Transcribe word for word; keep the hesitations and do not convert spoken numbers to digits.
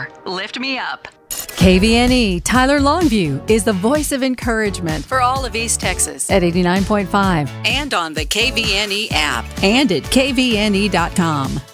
Care. Lift me up. K V N E Tyler Longview is the voice of encouragement for all of East Texas at eighty-nine point five And on the K V N E app. and at K V N E dot com.